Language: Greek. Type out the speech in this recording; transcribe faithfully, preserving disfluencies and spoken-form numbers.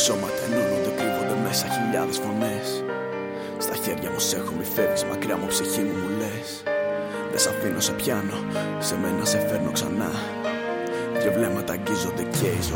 σώματα ενώνονται, κρύβονται μέσα χιλιάδες φωνές. Στα χέρια μου σ' έχω, μη φεύγεις μακριά μου, ψυχή μου μου λες. Δεν σ' αφήνω, σε πιάνω, σε μένα σε φέρνω ξανά. Δυο βλέμματα αγγίζονται και η ζωή